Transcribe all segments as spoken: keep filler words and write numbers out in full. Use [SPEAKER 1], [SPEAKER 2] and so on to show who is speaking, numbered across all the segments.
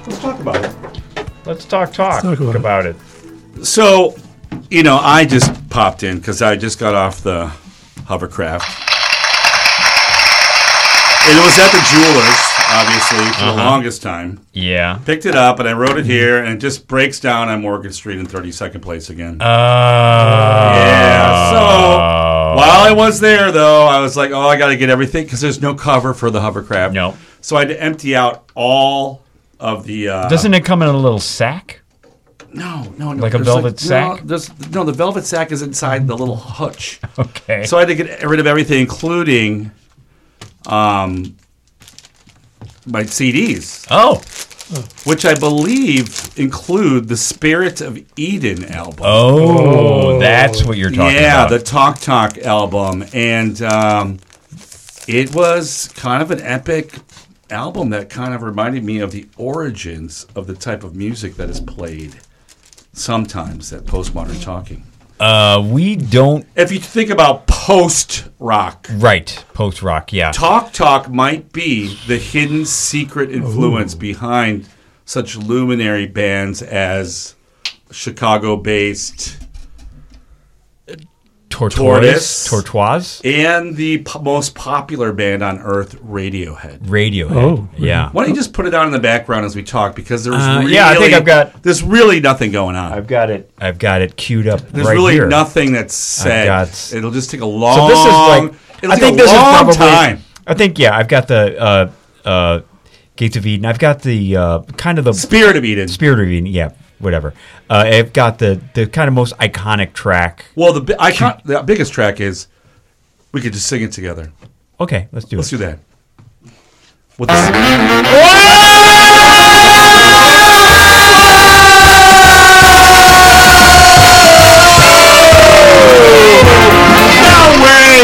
[SPEAKER 1] Let's talk about it.
[SPEAKER 2] Let's talk talk,
[SPEAKER 3] Let's talk about,
[SPEAKER 2] about it.
[SPEAKER 3] it.
[SPEAKER 1] So, you know, I just popped in because I just got off the hovercraft. And it was at the jeweler's, obviously, for
[SPEAKER 2] Uh-huh.
[SPEAKER 1] the longest time.
[SPEAKER 2] Yeah.
[SPEAKER 1] Picked it up, and I wrote it here, and it just breaks down on Morgan Street in thirty-second place again.
[SPEAKER 2] Uh,
[SPEAKER 1] yeah, so while I was there, though, I was like, oh, I got to get everything, because there's no cover for the hovercraft.
[SPEAKER 2] No.
[SPEAKER 1] So I had to empty out all of the... Uh,
[SPEAKER 2] Doesn't it come in a little sack?
[SPEAKER 1] No, no, no.
[SPEAKER 2] Like a
[SPEAKER 1] There's
[SPEAKER 2] velvet sack?
[SPEAKER 1] No, there's, no, the velvet sack is inside the little hutch.
[SPEAKER 2] Okay.
[SPEAKER 1] So I had to get rid of everything, including um, my C Ds.
[SPEAKER 2] Oh.
[SPEAKER 1] Which I believe include the Spirit of Eden album.
[SPEAKER 2] Oh, that's what you're talking
[SPEAKER 1] yeah,
[SPEAKER 2] about.
[SPEAKER 1] the Talk Talk album. And um, it was kind of an epic album that kind of reminded me of the origins of the type of music that is played sometimes at Postmodern Talking.
[SPEAKER 2] Uh, we don't...
[SPEAKER 1] If you think about post-rock.
[SPEAKER 2] Right, post-rock, yeah.
[SPEAKER 1] Talk Talk might be the hidden secret influence Ooh. behind such luminary bands as Chicago-based
[SPEAKER 2] Tortoise, Tortoise,
[SPEAKER 1] and the po- most popular band on earth, Radiohead.
[SPEAKER 2] Radiohead.
[SPEAKER 3] Oh,
[SPEAKER 2] yeah.
[SPEAKER 1] Why don't you just put it on in the background as we talk? Because there's
[SPEAKER 2] uh,
[SPEAKER 1] really,
[SPEAKER 2] yeah, I think I've got.
[SPEAKER 1] There's really nothing going on.
[SPEAKER 2] I've got it. I've got it queued up.
[SPEAKER 1] There's
[SPEAKER 2] right
[SPEAKER 1] really
[SPEAKER 2] here.
[SPEAKER 1] nothing that's said.
[SPEAKER 2] Got,
[SPEAKER 1] it'll just take a long.
[SPEAKER 2] So this is like.
[SPEAKER 1] It'll
[SPEAKER 2] I
[SPEAKER 1] take
[SPEAKER 2] think
[SPEAKER 1] a
[SPEAKER 2] this
[SPEAKER 1] long
[SPEAKER 2] is probably.
[SPEAKER 1] Time.
[SPEAKER 2] I think yeah. I've got the uh, uh, Gates of Eden. I've got the uh, kind of the
[SPEAKER 1] Spirit of Eden.
[SPEAKER 2] Spirit of Eden. Yeah. Whatever. Uh, I've got the, the kind of most iconic track.
[SPEAKER 1] Well, the bi- icon- the biggest track is we could just sing it together.
[SPEAKER 2] Okay, let's do
[SPEAKER 1] let's
[SPEAKER 2] it.
[SPEAKER 1] Let's do that. With the no way!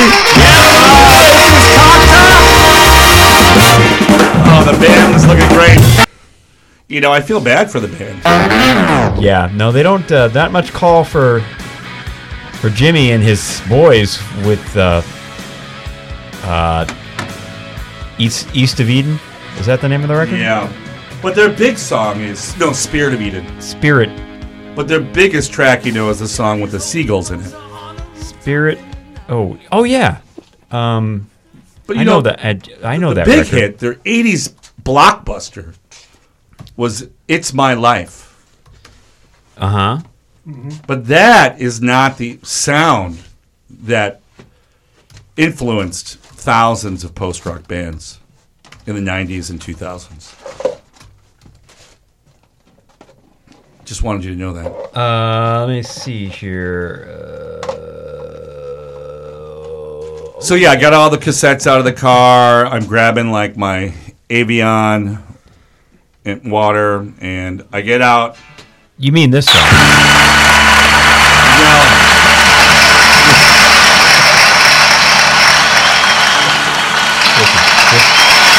[SPEAKER 1] Oh, the band is looking great. You know, I feel bad for the band.
[SPEAKER 2] Yeah, no, they don't. Uh, not much call for for Jimmy and his boys with uh, uh, East East of Eden. Is that the name of the record?
[SPEAKER 1] Yeah, but their big song is no Spirit of Eden.
[SPEAKER 2] Spirit.
[SPEAKER 1] But their biggest track, you know, is the song with the seagulls in it.
[SPEAKER 2] Spirit. Oh, oh yeah. Um,
[SPEAKER 1] but you
[SPEAKER 2] I
[SPEAKER 1] know,
[SPEAKER 2] know that. I, I know
[SPEAKER 1] the
[SPEAKER 2] that.
[SPEAKER 1] Big
[SPEAKER 2] record.
[SPEAKER 1] hit, their eighties blockbuster was "It's My Life."
[SPEAKER 2] Uh huh.
[SPEAKER 1] Mm-hmm. But that is not the sound that influenced thousands of post-rock bands in the nineties and two thousands. Just wanted you to know that.
[SPEAKER 2] Uh, let me see here. Uh,
[SPEAKER 1] so yeah, I got all the cassettes out of the car. I'm grabbing like my Avion and water, and I get out.
[SPEAKER 2] You mean this song?